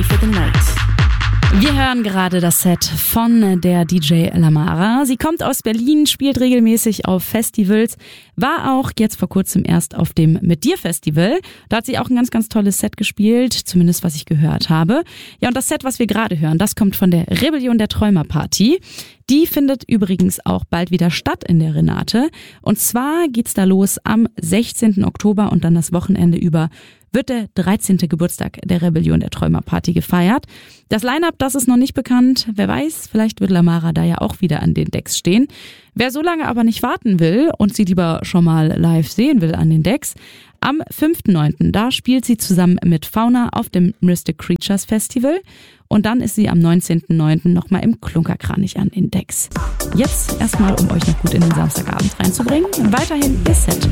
for the night. Wir hören gerade das Set von der DJ Lamara. Sie kommt aus Berlin, spielt regelmäßig auf Festivals, war auch jetzt vor kurzem erst auf dem Mit dir Festival. Da hat sie auch ein ganz, ganz tolles Set gespielt, zumindest was ich gehört habe. Ja, und das Set, was wir gerade hören, das kommt von der Rebellion der Träumer Party. Die findet übrigens auch bald wieder statt in der Renate. Und zwar geht's da los am 16. Oktober und dann das Wochenende über wird der 13. Geburtstag der Rebellion der Träumer Party gefeiert. Das Line-Up, das ist noch nicht bekannt. Wer weiß, vielleicht wird Lamara da ja auch wieder an den Decks stehen. Wer so lange aber nicht warten will und sie lieber schon mal live sehen will an den Decks, am 5.9. da spielt sie zusammen mit Fauna auf dem Mystic Creatures Festival und dann ist sie am 19.9. nochmal im Klunkerkranich an den Decks. Jetzt erstmal, um euch noch gut in den Samstagabend reinzubringen, weiterhin ihr Set